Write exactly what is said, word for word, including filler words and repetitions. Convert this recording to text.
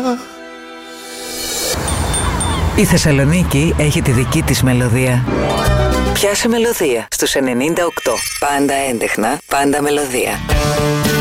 Η Θεσσαλονίκη έχει τη δική της μελωδία. Πιάσε μελωδία στους ενενήντα οκτώ. Πάντα έντεχνα, πάντα μελωδία.